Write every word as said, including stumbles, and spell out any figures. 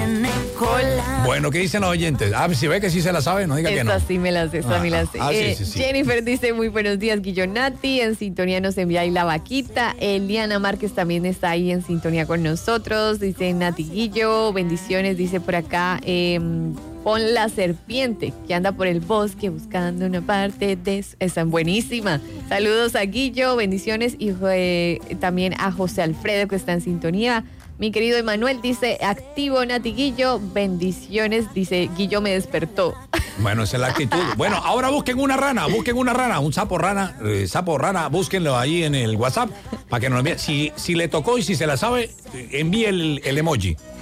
tiene cola. Bueno, ¿qué dicen los oyentes? Ah, si ve que sí se la sabe, no diga que no. Esta sí me la sé, esta Ah, me la sé. ah, sí, Eh, sí, sí. Jennifer dice, muy buenos días, Guillonati. En sintonía nos envía ahí la vaquita. Eliana Márquez también está ahí en sintonía con nosotros. Dice Nati Guillo, bendiciones, dice por acá. Eh, pon la serpiente que anda por el bosque buscando una parte de... Esa es buenísima. Saludos a Guillo, bendiciones. Y eh, también a José Alfredo que está en sintonía. Mi querido Emanuel dice, activo Nati Guillo, bendiciones, dice, Guillo me despertó. Bueno, esa es la actitud. Bueno, ahora busquen una rana, busquen una rana, un sapo rana, eh, sapo rana, búsquenlo ahí en el WhatsApp para que nos lo envíe. Si, si le tocó y si se la sabe, envíe el, el emoji.